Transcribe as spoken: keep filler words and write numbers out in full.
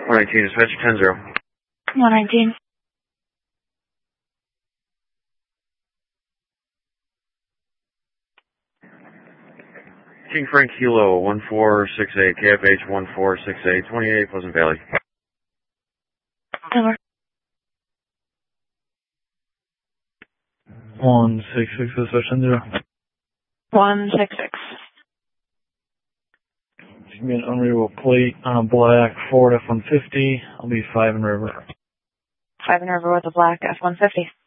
one nineteen, dispatch ten zero. one nineteen. King Frank Kilo, one four six eight, K F H one four six eight, twenty-eight, Pleasant Valley. Over. one six six, dispatch ten zero. one six six. It's going to be an unreadable plate on a black Ford F one fifty. I'll be five in river. five in river with a black F one fifty.